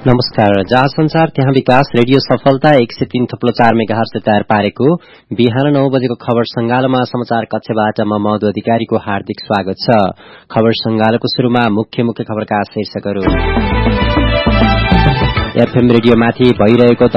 नमस्कार। जहाँ संचार त्यहाँ विकास रेडियो सफलता 103.4 मेगाहर्जले तयार पारेको बिहान 9 बजेको खबर संगालोमा समाचार कक्षबाट म मधु अधिकारीको हार्दिक स्वागत छ। खबर संगालोको शुरूमा मुख्य खबरका शीर्षकहरू। एफएम रेडियोमाथि भइरहेको